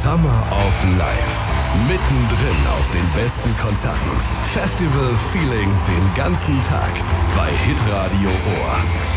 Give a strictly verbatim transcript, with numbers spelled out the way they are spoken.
Summer of Life. Mittendrin auf den besten Konzerten. Festival Feeling den ganzen Tag bei Hitradio Ohr.